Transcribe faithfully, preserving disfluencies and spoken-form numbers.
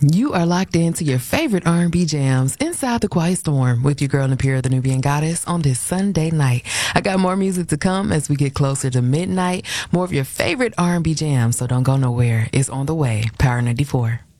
You are locked into your favorite R and B jams inside the Quiet Storm with your girl Napira, the Nubian Goddess, on this Sunday night. I got more music to come as we get closer to midnight. More of your favorite R and B jams, so don't go nowhere. It's on the way. Power ninety-four.